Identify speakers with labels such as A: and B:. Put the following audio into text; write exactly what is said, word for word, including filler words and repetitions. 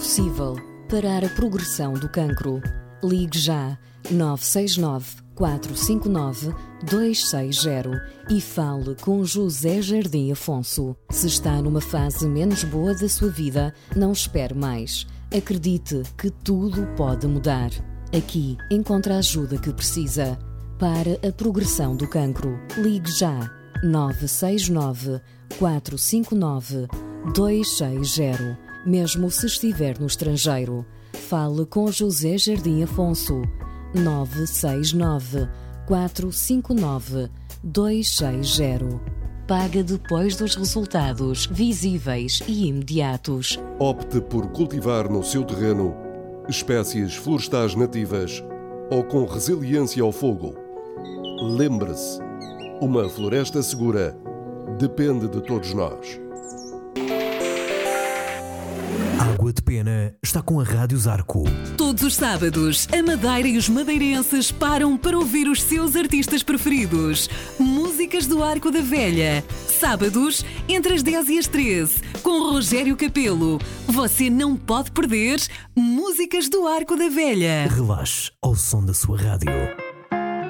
A: possível parar a progressão do cancro. Ligue já nove seis nove, quatro cinco nove, dois seis zero e fale com José Jardim Afonso. Se está numa fase menos boa da sua vida, não espere mais. Acredite que tudo pode mudar. Aqui encontra a ajuda que precisa. Para a progressão do cancro, ligue já nove seis nove, quatro cinco nove, dois seis zero. Mesmo se estiver no estrangeiro, fale com José Jardim Afonso. nove seis nove, quatro cinco nove, dois seis zero. Paga depois dos resultados visíveis e imediatos.
B: Opte por cultivar no seu terreno espécies florestais nativas ou com resiliência ao fogo. Lembre-se, uma floresta segura depende de todos nós.
C: Água de Pena está com a Rádio Zarco.
D: Todos os sábados, a Madeira e os madeirenses param para ouvir os seus artistas preferidos. Músicas do Arco da Velha. Sábados, entre as dez e as treze, com Rogério Capelo. Você não pode perder Músicas do Arco da Velha.
C: Relaxe ao som da sua rádio.